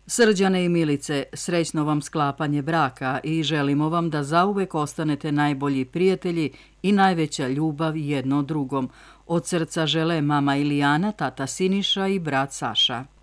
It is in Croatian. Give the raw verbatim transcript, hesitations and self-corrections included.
Srđane i Milice, srećno vam sklapanje braka i želimo vam da zauvek ostanete najbolji prijatelji i najveća ljubav jedno drugom. Od srca žele mama Ilijana, tata Siniša i brat Saša.